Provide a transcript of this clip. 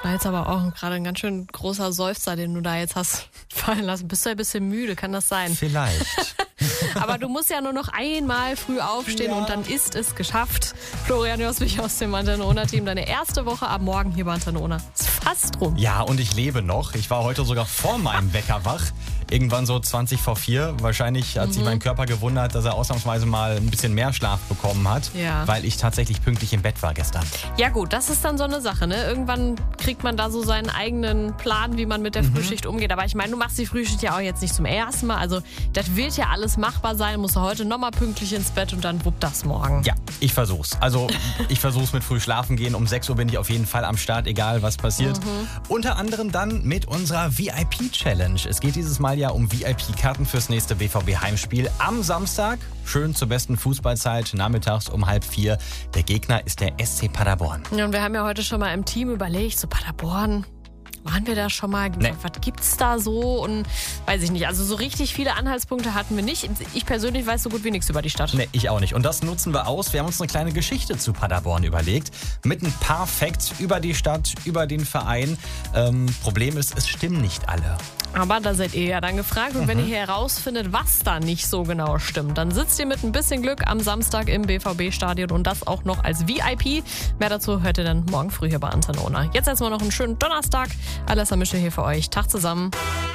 War jetzt aber auch gerade ein ganz schön großer Seufzer, den du da jetzt hast fallen lassen. Bist du ein bisschen müde, kann das sein? Vielleicht. Aber du musst ja nur noch einmal früh aufstehen und dann ist es geschafft. Florian Joswig aus dem Antenne Ona Team, deine erste Woche ab morgen hier bei Antenne Ona. Ist fast rum. Ja, und ich lebe noch. Ich war heute sogar vor meinem Wecker wach. Irgendwann so 20 vor 4. Wahrscheinlich hat sich mein Körper gewundert, dass er ausnahmsweise mal ein bisschen mehr Schlaf bekommen hat, weil ich tatsächlich pünktlich im Bett war gestern. Ja gut, das ist dann so eine Sache, ne? Irgendwann kriegt man da so seinen eigenen Plan, wie man mit der Frühschicht umgeht. Aber ich meine, du machst die Frühschicht ja auch jetzt nicht zum ersten Mal. Also das wird ja alles machbar sein. Musst du heute nochmal pünktlich ins Bett und dann wuppt das morgen. Ja, ich versuch's. Also ich versuch's mit früh schlafen gehen. Um 6 Uhr bin ich auf jeden Fall am Start, egal was passiert. Unter anderem dann mit unserer VIP-Challenge. Es geht dieses Mal ja um VIP-Karten fürs nächste BVB-Heimspiel am Samstag. Schön zur besten Fußballzeit, nachmittags um 3:30. Der Gegner ist der SC Paderborn. Ja, und wir haben ja heute schon mal im Team überlegt, so Paderborn, waren wir da schon mal? Nee. Was gibt's da so? Und weiß ich nicht. Also so richtig viele Anhaltspunkte hatten wir nicht. Ich persönlich weiß so gut wie nichts über die Stadt. Nee, ich auch nicht. Und das nutzen wir aus. Wir haben uns eine kleine Geschichte zu Paderborn überlegt. Mit ein paar Facts über die Stadt, über den Verein. Problem ist, es stimmen nicht alle. Aber da seid ihr ja dann gefragt. Und wenn ihr herausfindet, was da nicht so genau stimmt, dann sitzt ihr mit ein bisschen Glück am Samstag im BVB-Stadion und das auch noch als VIP. Mehr dazu hört ihr dann morgen früh hier bei Antenne Ona. Jetzt erstmal noch einen schönen Donnerstag. Alessa Mische hier für euch. Tag zusammen.